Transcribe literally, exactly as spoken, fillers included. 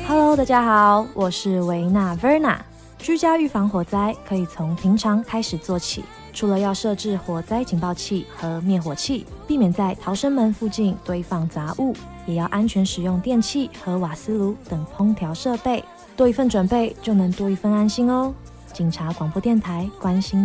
Hello， 大家好，我是维娜 Verna。居家预防火灾可以从平常开始做起，除了要设置火灾警报器和灭火器，避免在逃生门附近堆放杂物，也要安全使用电器和瓦斯炉等烹调设备。多一份准备，就能多一份安心哦。警察广播电台关心